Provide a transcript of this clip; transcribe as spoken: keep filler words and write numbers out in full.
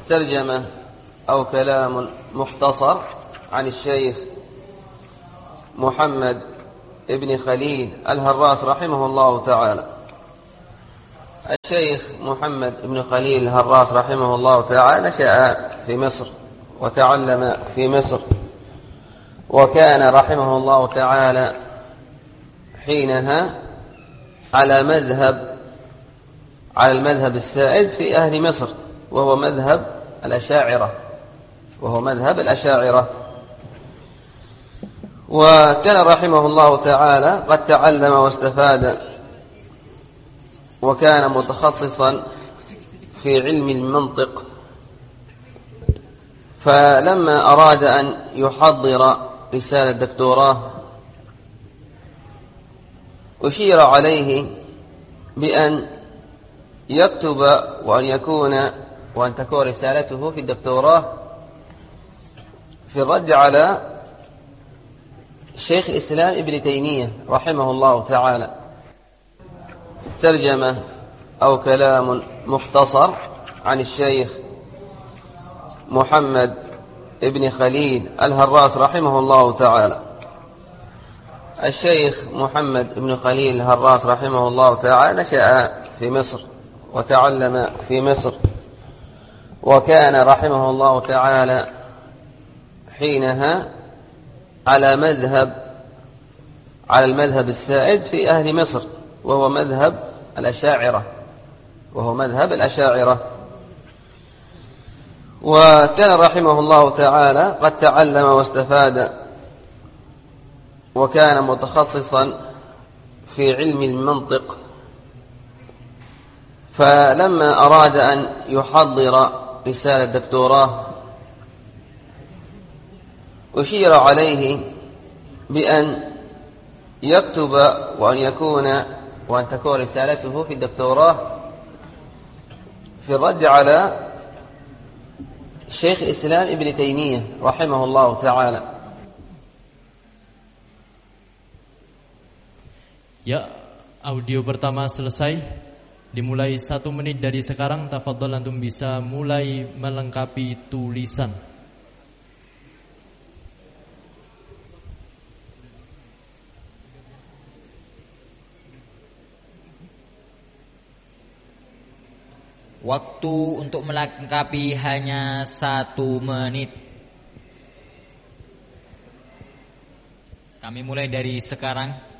ترجمة أو كلام مختصر عن الشيخ محمد ابن خليل الهراس رحمه الله تعالى. الشيخ محمد ابن خليل الهراس رحمه الله تعالى نشأ في مصر وتعلم في مصر، وكان رحمه الله تعالى حينها على مذهب على المذهب السائد في أهل مصر، وهو مذهب الأشاعرة وهو مذهب الأشاعرة وكان رحمه الله تعالى قد تعلم واستفاد، وكان متخصصا في علم المنطق. فلما أراد أن يحضر رسالة دكتوراه أشير عليه بأن يكتب وأن يكون وأن تكون رسالته في الدكتوراه في الرد على شيخ الإسلام ابن تيمية رحمه الله تعالى. ترجمة أو كلام مختصر عن الشيخ محمد ابن خليل الهراس رحمه الله تعالى. الشيخ محمد ابن خليل الهراس رحمه الله تعالى نشأ في مصر وتعلم في مصر، وكان رحمه الله تعالى حينها على مذهب على المذهب السائد في أهل مصر، وهو مذهب الأشاعرة وهو مذهب الأشاعرة وكان رحمه الله تعالى قد تعلم واستفاد، وكان متخصصا في علم المنطق. فلما أراد أن يحضر رسالة دكتوراه أشير عليه بأن يكتب وأن يكون وأن تكون رسالته في الدكتوراه في الرد على شيخ الإسلام ابن تيمية رحمه الله تعالى. Ya, audio pertama selesai. Dimulai satu menit dari sekarang. Tafadhol antum bisa mulai melengkapi tulisan. Waktu untuk melengkapi hanya satu menit. Kami mulai dari sekarang.